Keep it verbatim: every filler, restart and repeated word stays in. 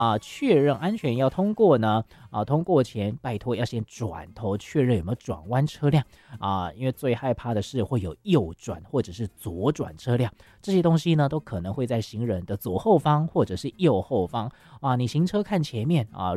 啊确认安全要通过呢，啊通过前拜托要先转头确认有没有转弯车辆啊，因为最害怕的是会有右转或者是左转车辆，这些东西呢都可能会在行人的左后方或者是右后方啊，你行车看前面啊。